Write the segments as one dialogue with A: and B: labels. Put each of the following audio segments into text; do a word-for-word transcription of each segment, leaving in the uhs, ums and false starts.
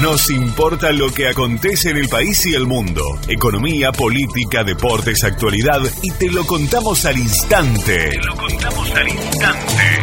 A: Nos importa lo que acontece en el país y el mundo. Economía, política, deportes, actualidad. Y te lo contamos al instante. Te lo contamos al instante.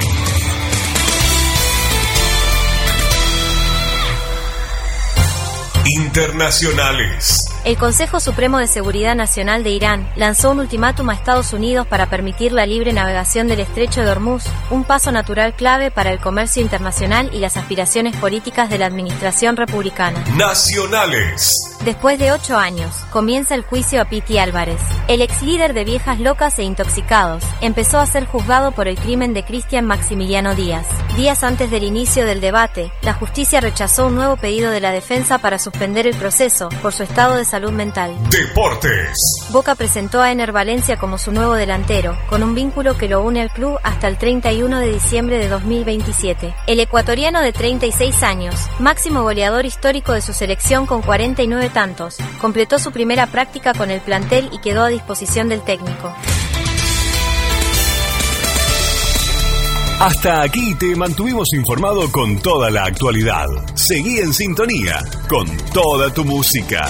A: Internacionales.
B: El Consejo Supremo de Seguridad Nacional de Irán lanzó un ultimátum a Estados Unidos para permitir la libre navegación del Estrecho de Hormuz, un paso natural clave para el comercio internacional y las aspiraciones políticas de la administración republicana.
A: Nacionales.
B: Después de ocho años, comienza el juicio a Piti Álvarez. El ex líder de Viejas Locas e Intoxicados empezó a ser juzgado por el crimen de Cristian Maximiliano Díaz. Días antes del inicio del debate, la justicia rechazó un nuevo pedido de la defensa para suspender el proceso por su estado de salud mental.
A: Deportes.
B: Boca presentó a Ener Valencia como su nuevo delantero, con un vínculo que lo une al club hasta el treinta y uno de diciembre de dos mil veintisiete. El ecuatoriano de treinta y seis años, máximo goleador histórico de su selección con cuarenta y nueve tantos, completó su primera práctica con el plantel y quedó a disposición del técnico.
A: Hasta aquí te mantuvimos informado con toda la actualidad. Seguí en sintonía con toda tu música.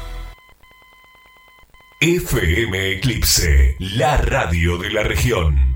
A: F M Eclipse, la radio de la región.